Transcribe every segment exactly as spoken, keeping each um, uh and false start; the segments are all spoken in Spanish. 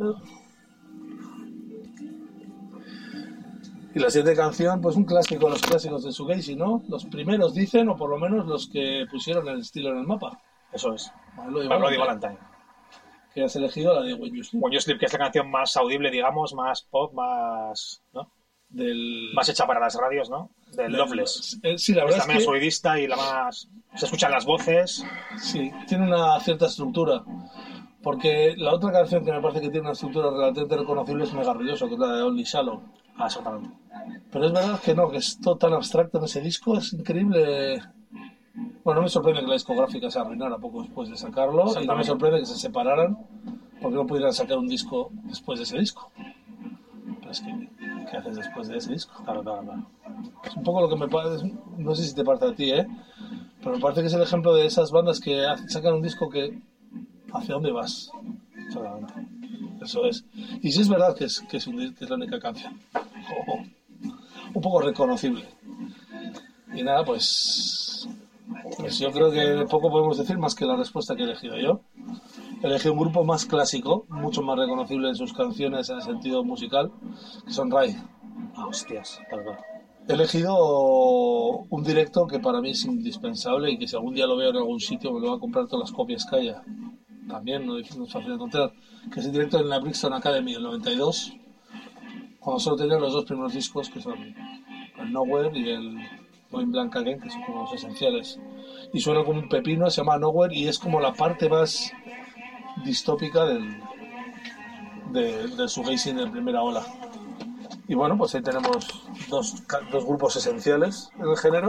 Y la siguiente canción, pues un clásico de los clásicos de Shoegaze, ¿no? Los primeros dicen, o por lo menos los que pusieron el estilo en el mapa. Eso es. Melody Melody Valentine. Valentine. Que has elegido la de When You Sleep. When You Sleep, que es la canción más audible, digamos, más pop, más, ¿no? Del... Más hecha para las radios, ¿no? Del Loveless. Eh, sí, la verdad es la es menos que... oidista y la más... Se escuchan las voces. Sí, tiene una cierta estructura. Porque la otra canción que me parece que tiene una estructura relativamente reconocible es Mega Ruidoso, que es la de Only Shallow. Ah, exactamente. Pero es verdad que no, que es todo tan abstracto en ese disco, es increíble. Bueno, no me sorprende que la discográfica se arruinara poco después de sacarlo, y no me sorprende que se separaran porque no pudieran sacar un disco después de ese disco. Pero es que, ¿qué haces después de ese disco? Claro, claro, claro. Es un poco lo que me parece, no sé si te parece a ti, ¿eh? Pero me parece que es el ejemplo de esas bandas que sacan un disco que... ¿Hacia dónde vas? Exactamente. Eso es. Y sí es verdad que es, que es, un, que es la única canción. Oh, un poco reconocible. Y nada, pues, pues yo creo que poco podemos decir más que la respuesta que he elegido yo. He elegido un grupo más clásico, mucho más reconocible en sus canciones en el sentido musical, que son Rai. Ah, hostias, claro, claro. He elegido un directo que para mí es indispensable y que si algún día lo veo en algún sitio me lo va a comprar todas las copias que haya. También no es fácil de encontrar, que es el directo en la Brixton Academy del noventa y dos, cuando solo tenían los dos primeros discos, que son el Nowhere y el Going Blank Again, que son como los esenciales, y suena como un pepino, se llama Nowhere y es como la parte más distópica del de, del shoegazing de primera ola. Y bueno, pues ahí tenemos dos, dos grupos esenciales en el género,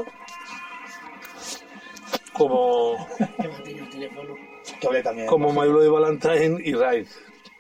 como Que hablé también. como My Bloody Valentine y Ride.